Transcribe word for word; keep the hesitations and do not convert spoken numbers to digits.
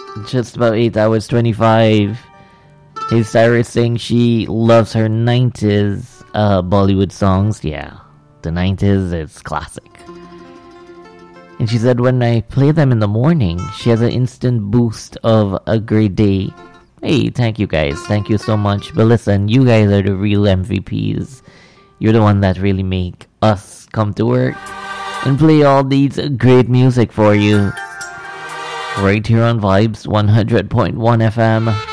just about eight hours twenty-five. Hey, Cyrus saying she loves her nineties uh, Bollywood songs. Yeah, the nineties is classic. And she said when I play them in the morning, she has an instant boost of a great day. Hey, thank you guys. Thank you so much. But listen, you guys are the real M V Ps. You're the one that really make us come to work and play all these great music for you. Right here on Vibes one hundred point one F M.